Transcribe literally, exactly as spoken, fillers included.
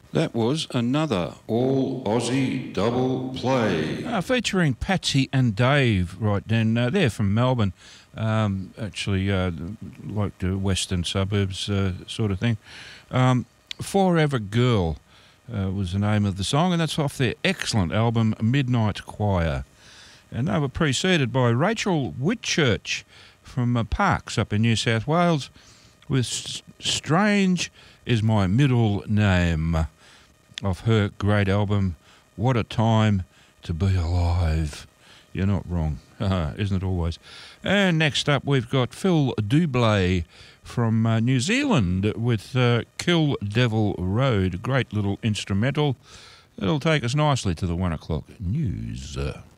That was another all Aussie double play. Uh, featuring Patsy and Dave, right then. Uh, they're from Melbourne, um, actually, uh, like the western suburbs uh, sort of thing. Um, Forever Girl uh, was the name of the song, and that's off their excellent album Midnight Choir. And they were preceded by Rachel Whitchurch from uh, Parkes up in New South Wales with S- Strange Is My Middle Name, off her great album, What a Time to Be Alive. You're not wrong, isn't it always? And next up, we've got Phil Dublé from uh, New Zealand with uh, Kill Devil Road, great little instrumental. It'll take us nicely to the one o'clock news. Uh,